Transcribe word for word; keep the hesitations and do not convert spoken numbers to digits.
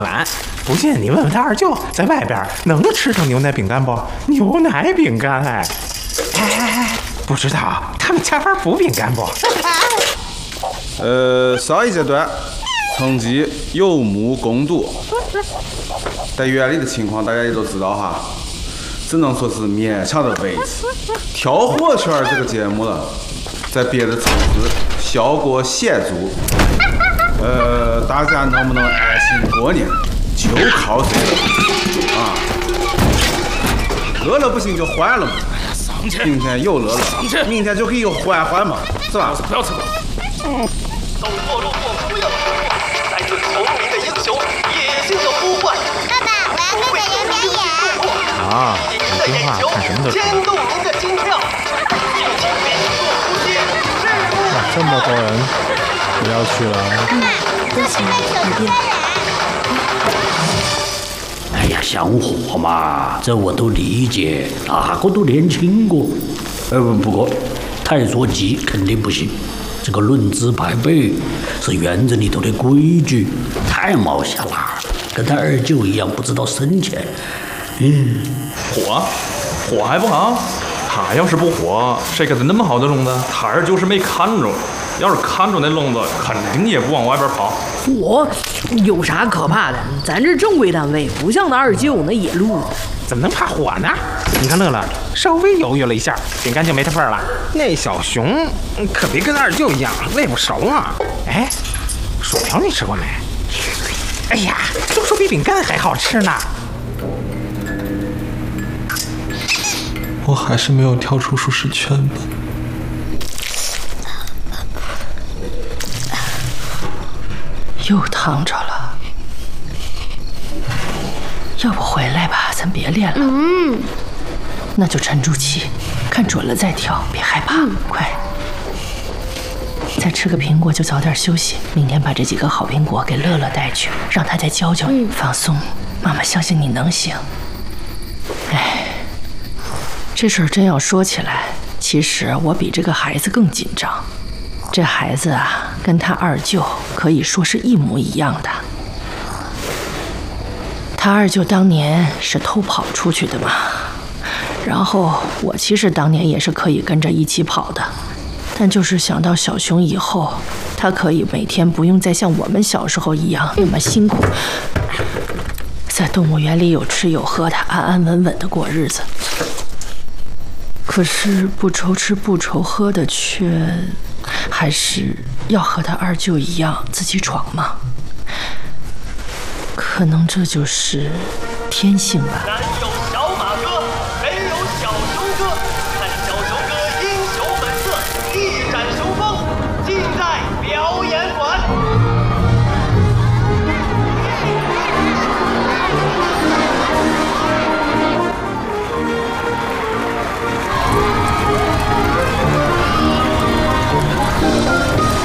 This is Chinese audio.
完，不信你问问他二舅，在外边能吃成牛奶饼干不？牛奶饼干哎，哎哎哎，不知道他们家玩补饼干不？ 呃，上一阶段成绩有目共睹，在园里的情况大家也都知道哈，只能说是勉强的维持。跳火圈这个节目了，在别的城市效果显著。呃，大家能不能安心过年，就靠这个啊！乐乐不行就换了嘛。 哎呀，上去！ 今天有乐乐， 上去！ 明天就可以换换嘛，是吧？ 不要吃苦。嗯。走错路过不要错过，来自聪明的英雄，野性的呼唤。 爸爸，我要跟着人表演。 啊，你听话，看什么都行。 牵动您的心跳，尽情屏住呼吸。 哇，这么多人，不要去了。 妈妈，这是为手机的人。 哎呀，想活嘛，这我都理解，哪个都年轻过。呃，不过太着急肯定不行。这个论资排辈是园子里头的规矩，太冒险了，跟他二舅一样不知道深浅。嗯， 火，火还不好？他要是不火，谁给他那么好的笼子？他二舅是没看着，要是看着那笼子，肯定也不往外边跑。 火有啥可怕的？咱这正规单位，不像那二舅那野路子， 怎么能怕火呢？你看乐乐稍微犹豫了一下，饼干就没他份儿了。那小熊可别跟二舅一样胃不熟啊！哎，薯条你吃过没？哎呀，都说比饼干还好吃呢。 我还是没有跳出舒适圈吧。 又烫着了，要不回来吧，咱别练了。 嗯， 那就沉住气，看准了再跳，别害怕。嗯、快，再吃个苹果就早点休息。明天把这几个好苹果给乐乐带去，让他再教教你。嗯、放松，妈妈相信你能行。哎，这事儿真要说起来，其实我比这个孩子更紧张。这孩子啊，跟他二舅可以说是一模一样的。他二舅当年是偷跑出去的嘛，然后我其实当年也是可以跟着一起跑的，但就是想到小熊以后，他可以每天不用再像我们小时候一样那么辛苦，在动物园里有吃有喝的，安安稳稳的过日子。可是不愁吃不愁喝的却还是要和他二舅一样自己闯嘛。可能这就是天性吧。